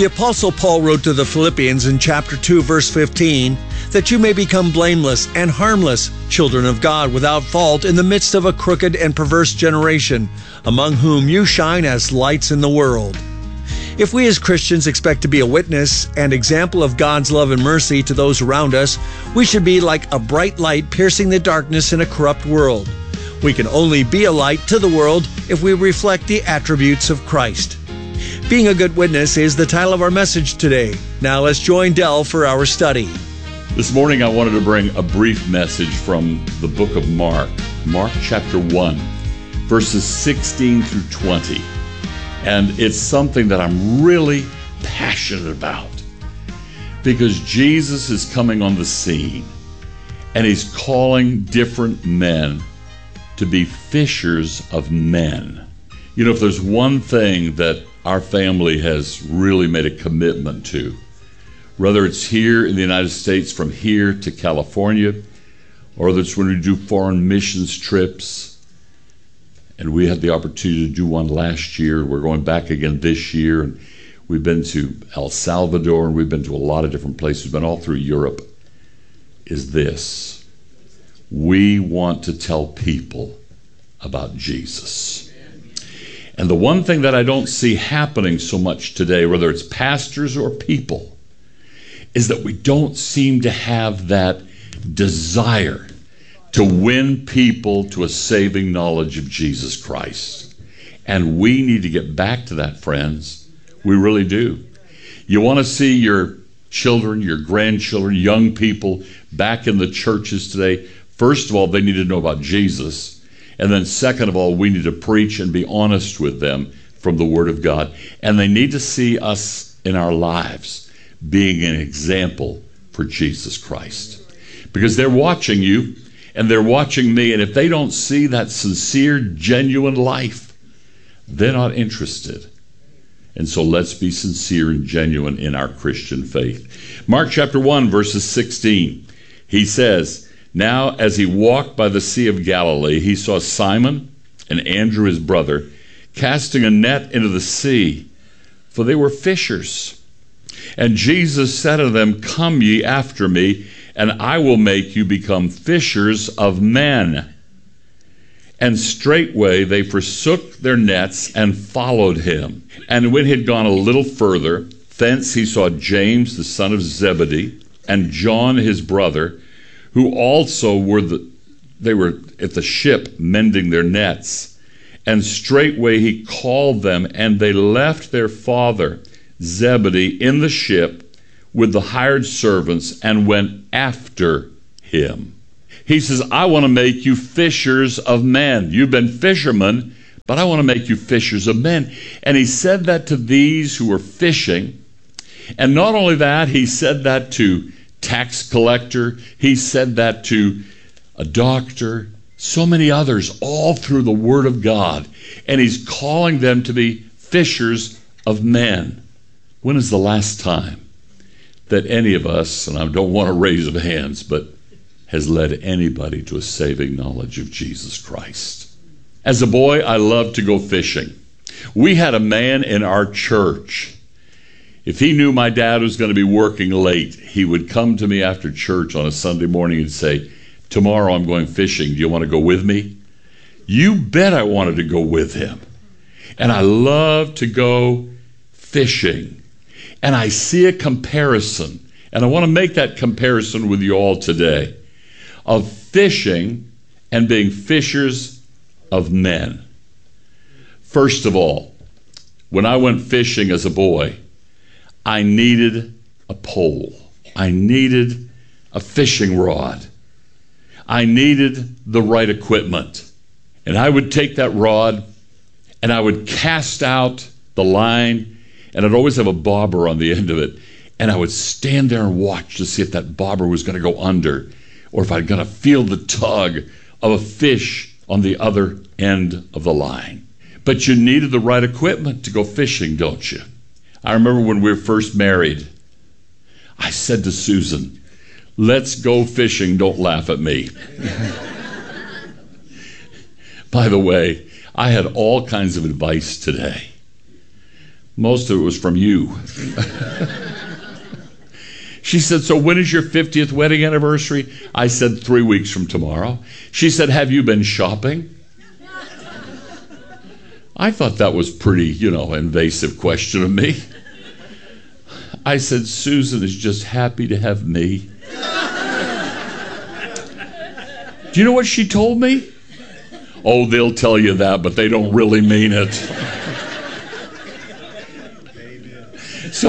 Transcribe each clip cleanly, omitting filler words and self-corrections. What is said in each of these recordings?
The Apostle Paul wrote to the Philippians in chapter 2, verse 15, that you may become blameless and harmless, children of God without fault in the midst of a crooked and perverse generation, among whom you shine as lights in the world. If we as Christians expect to be a witness and example of God's love and mercy to those around us, we should be like a bright light piercing the darkness in a corrupt world. We can only be a light to the world if we reflect the attributes of Christ. Being a good witness is the title of our message today. Now let's join Del for our study. This morning I wanted to bring a brief message from the book of Mark. Mark chapter 1, verses 16 through 20. And it's something that I'm really passionate about because Jesus is coming on the scene and he's calling different men to be fishers of men. You know, if there's one thing that our family has really made a commitment to, whether it's here in the United States from here to California, or that's when we do foreign missions trips, and we had the opportunity to do one last year. We're going back again this year, and we've been to El Salvador, and we've been to a lot of different places. We've been all through Europe, is this. We want to tell people about Jesus. And the one thing that I don't see happening so much today, whether it's pastors or people, is that we don't seem to have that desire to win people to a saving knowledge of Jesus Christ. And we need to get back to that, friends. We really do. You want to see your children, your grandchildren, young people back in the churches today. First of all, they need to know about Jesus. And then second of all, we need to preach and be honest with them from the Word of God. And they need to see us in our lives being an example for Jesus Christ. Because they're watching you and they're watching me. And if they don't see that sincere, genuine life, they're not interested. And so let's be sincere and genuine in our Christian faith. Mark chapter 1, verses 16, he says, "Now as he walked by the Sea of Galilee, he saw Simon and Andrew his brother casting a net into the sea, for they were fishers. And Jesus said to them, 'Come ye after me, and I will make you become fishers of men.' And straightway they forsook their nets and followed him. And when he had gone a little further, thence he saw James the son of Zebedee and John his brother, who also were at the ship mending their nets. And straightway he called them, and they left their father Zebedee in the ship with the hired servants and went after him." He says, I want to make you fishers of men. You've been fishermen, but I want to make you fishers of men. And he said that to these who were fishing. And not only that, he said that to tax collector, he said that to a doctor, so many others, all through the Word of God. And he's calling them to be fishers of men. When is the last time that any of us, and I don't want to raise of hands, but has led anybody to a saving knowledge of Jesus Christ? As a boy, I loved to go fishing. We had a man in our church. If he knew my dad was going to be working late, he would come to me after church on a Sunday morning and say, "Tomorrow I'm going fishing. Do you want to go with me?" You bet I wanted to go with him. And I love to go fishing. And I see a comparison, and I want to make that comparison with you all today, of fishing and being fishers of men. First of all, when I went fishing as a boy, I needed a pole. I needed a fishing rod. I needed the right equipment. And I would take that rod and I would cast out the line, and I'd always have a bobber on the end of it. And I would stand there and watch to see if that bobber was going to go under, or if I'd going to feel the tug of a fish on the other end of the line. But you needed the right equipment to go fishing, don't you? I remember when we were first married, I said to Susan, "Let's go fishing, don't laugh at me." By the way, I had all kinds of advice today. Most of it was from you. She said, so when is your 50th wedding anniversary? I said, 3 weeks from tomorrow. She said, have you been shopping? I thought that was pretty, invasive question of me. I said, Susan is just happy to have me. Do you know what she told me? Oh, they'll tell you that, but they don't really mean it. So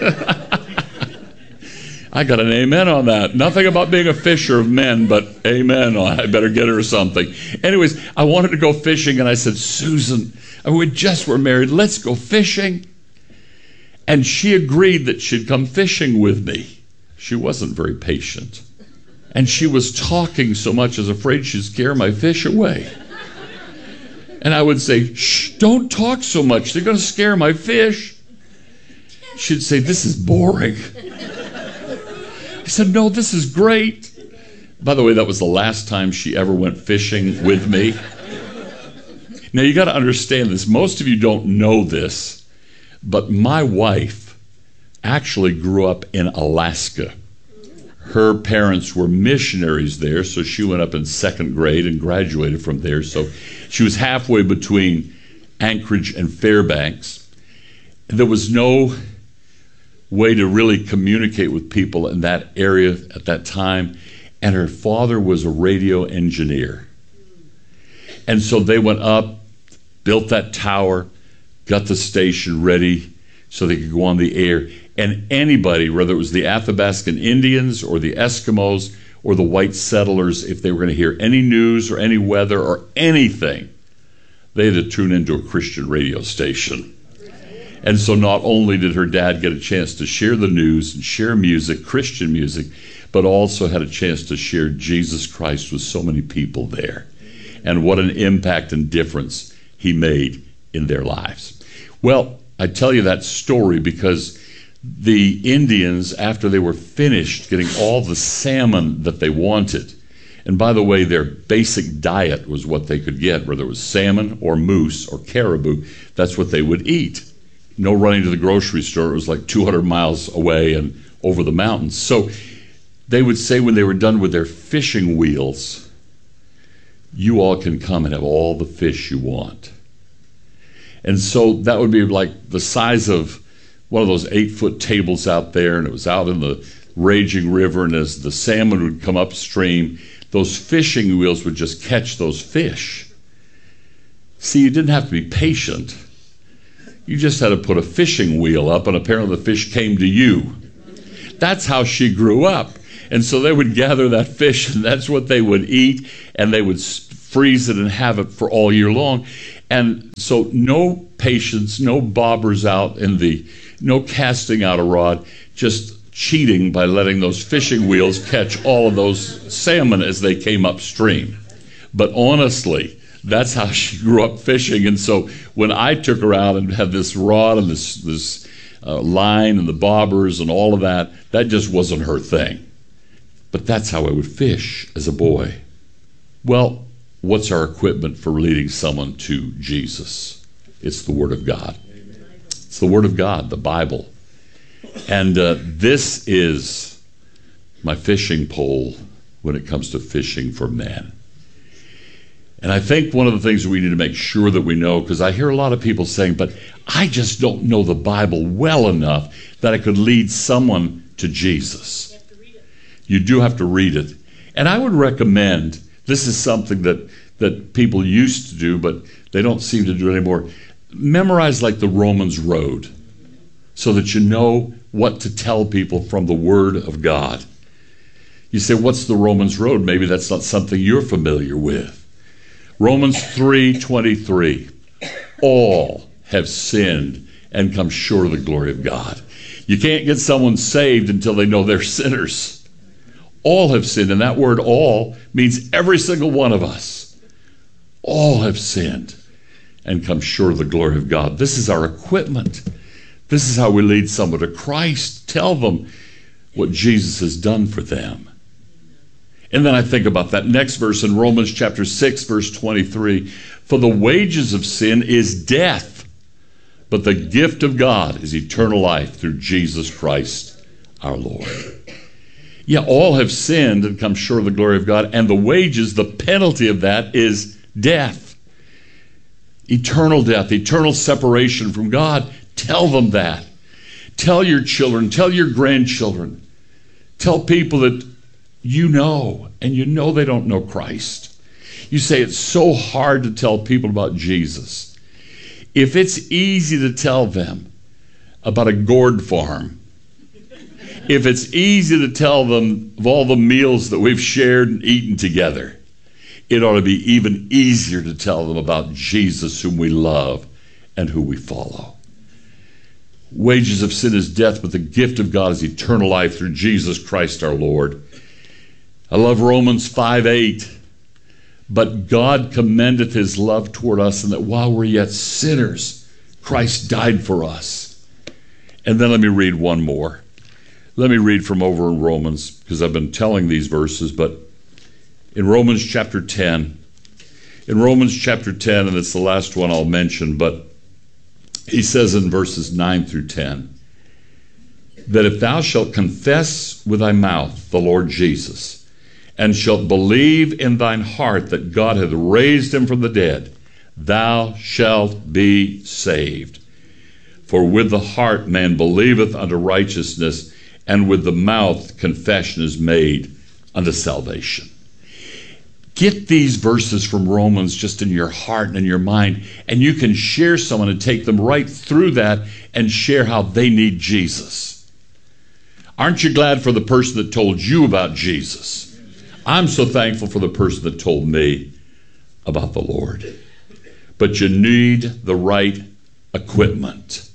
I got an amen on that. Nothing about being a fisher of men, but amen. I better get her something. Anyways, I wanted to go fishing, and I said, Susan, we just were married. Let's go fishing. And she agreed that she'd come fishing with me. She wasn't very patient. And she was talking so much, I was afraid she'd scare my fish away. And I would say, shh, don't talk so much. They're going to scare my fish. She'd say, this is boring. I said, no, this is great. By the way, that was the last time she ever went fishing with me. Now, you got to understand this. Most of you don't know this, but my wife actually grew up in Alaska. Her parents were missionaries there, so she went up in 2nd grade and graduated from there. So she was halfway between Anchorage and Fairbanks. There was no way to really communicate with people in that area at that time, and her father was a radio engineer. And so they went up, built that tower, got the station ready so they could go on the air. And anybody, whether it was the Athabascan Indians or the Eskimos or the white settlers, if they were going to hear any news or any weather or anything, they had to tune into a Christian radio station. And so not only did her dad get a chance to share the news and share music, Christian music, but also had a chance to share Jesus Christ with so many people there. And what an impact and difference he made in their lives. Well, I tell you that story because the Indians, after they were finished getting all the salmon that they wanted, and by the way, their basic diet was what they could get, whether it was salmon or moose or caribou, that's what they would eat. No running to the grocery store. It was like 200 miles away and over the mountains. So they would say when they were done with their fishing wheels, you all can come and have all the fish you want. And so that would be like the size of one of those 8-foot tables out there, and it was out in the raging river, and as the salmon would come upstream, those fishing wheels would just catch those fish. See, you didn't have to be patient. You just had to put a fishing wheel up, and apparently the fish came to you. That's how she grew up. And so they would gather that fish, and that's what they would eat, and they would freeze it and have it for all year long. And so no patience, no bobbers out no casting out a rod, just cheating by letting those fishing wheels catch all of those salmon as they came upstream. But honestly, that's how she grew up fishing. And so when I took her out and had this rod and this line and the bobbers and all of that, that just wasn't her thing. But that's how I would fish as a boy. Well, what's our equipment for leading someone to Jesus? It's the Word of God. It's the Word of God, the Bible. And this is my fishing pole when it comes to fishing for men. And I think one of the things we need to make sure that we know, because I hear a lot of people saying, but I just don't know the Bible well enough that I could lead someone to Jesus. You do have to read it. And I would recommend, this is something that people used to do, but they don't seem to do anymore. Memorize like the Romans Road so that you know what to tell people from the Word of God. You say, what's the Romans Road? Maybe that's not something you're familiar with. Romans 3:23. All have sinned and come short of the glory of God. You can't get someone saved until they know they're sinners. All have sinned, and that word all means every single one of us. All have sinned and come short of the glory of God. This is our equipment. This is how we lead someone to Christ. Tell them what Jesus has done for them. And then I think about that next verse in Romans chapter 6, verse 23. For the wages of sin is death, But the gift of God is eternal life through Jesus Christ our Lord. Yeah, all have sinned and come short of the glory of God, and the wages, the penalty of that is death. Eternal death, eternal separation from God. Tell them that. Tell your children, tell your grandchildren. Tell people that you know, and you know they don't know Christ. You say it's so hard to tell people about Jesus. If it's easy to tell them about a gourd farm, if it's easy to tell them of all the meals that we've shared and eaten together, it ought to be even easier to tell them about Jesus, whom we love and who we follow. Wages of sin is death, but the gift of God is eternal life through Jesus Christ our Lord. I love Romans 5:8. But God commendeth his love toward us, and that while we're yet sinners, Christ died for us. And then let me read one more. Let me read from over in Romans, because I've been telling these verses, but in Romans chapter 10, and it's the last one I'll mention, but he says in verses 9 through 10, that if thou shalt confess with thy mouth the Lord Jesus, and shalt believe in thine heart that God hath raised him from the dead, thou shalt be saved. For with the heart man believeth unto righteousness, and with the mouth confession is made unto salvation. Get these verses from Romans just in your heart and in your mind, and you can share someone and take them right through that and share how they need Jesus. Aren't you glad for the person that told you about Jesus? I'm so thankful for the person that told me about the Lord. But you need the right equipment.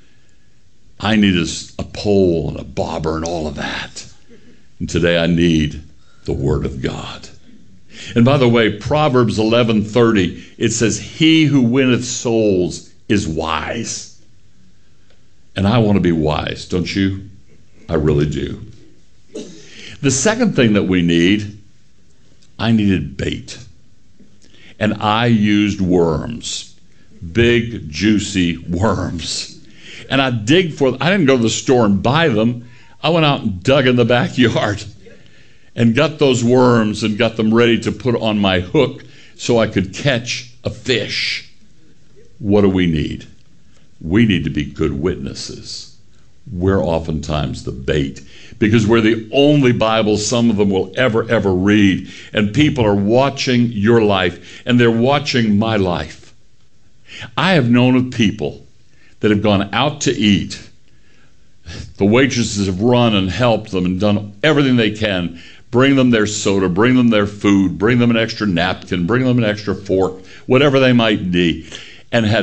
I need a pole and a bobber and all of that. And today I need the Word of God. And by the way, Proverbs 11:30, it says, he who winneth souls is wise. And I want to be wise, don't you? I really do. The second thing that we need, I needed bait. And I used worms, big, juicy worms. And I dig for them. I didn't go to the store and buy them. I went out and dug in the backyard and got those worms and got them ready to put on my hook so I could catch a fish. What do we need? We need to be good witnesses. We're oftentimes the bait because we're the only Bible some of them will ever read. And people are watching your life and they're watching my life. I have known of people that have gone out to eat. The waitresses have run and helped them and done everything they can. Bring them their soda, bring them their food, bring them an extra napkin, bring them an extra fork, whatever they might need, and had